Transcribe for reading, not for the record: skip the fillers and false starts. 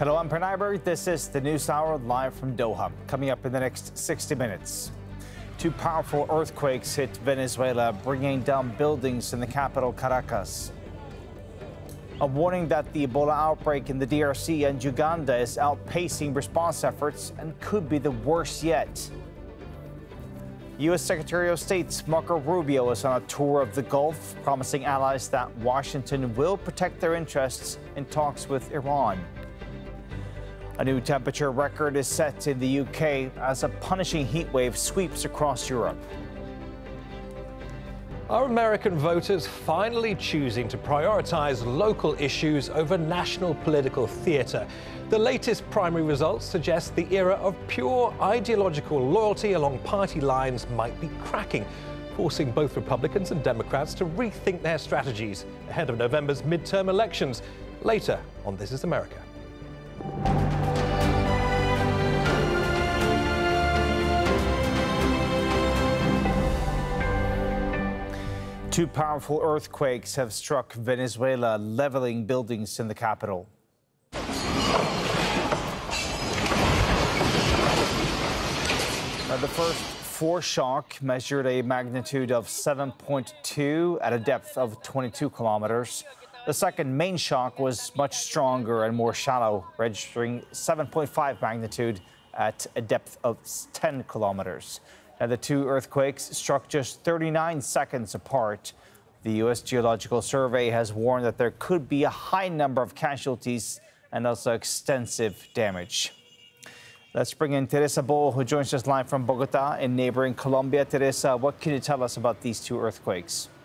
Hello, I'm Pernayberg. This is the News Hour live from Doha. Coming up in the next 60 minutes. Two powerful earthquakes hit Venezuela, bringing down buildings in the capital, Caracas. A warning that the Ebola outbreak in the DRC and Uganda is outpacing response efforts and could be the worst yet. U.S. Secretary of State Marco Rubio is on a tour of the Gulf, promising allies that Washington will protect their interests in talks with Iran. A new temperature record is set in the UK as a punishing heat wave sweeps across Europe. Are American voters finally choosing to prioritize local issues over national political theater? The latest primary results suggest the era of pure ideological loyalty along party lines might be cracking, forcing both Republicans and Democrats to rethink their strategies ahead of November's midterm elections. Later on This Is America. Two powerful earthquakes have struck Venezuela, leveling buildings in the capital. The first foreshock measured a magnitude of 7.2 at a depth of 22 kilometers. The second main shock was much stronger and more shallow, registering 7.5 magnitude at a depth of 10 kilometers. Now, the two earthquakes struck just 39 seconds apart. The U.S. Geological Survey has warned that there could be a high number of casualties and also extensive damage. Let's bring in Teresa Bo, who joins us live from Bogota in neighboring Colombia. Teresa, what can you tell us about these two earthquakes?